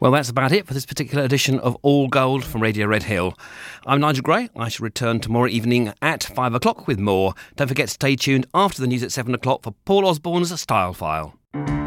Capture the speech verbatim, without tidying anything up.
Well, that's about it for this particular edition of All Gold from Radio Red Hill. I'm Nigel Gray. I shall return tomorrow evening at five o'clock with more. Don't forget to stay tuned after the news at seven o'clock for Paul Osborne's Style File.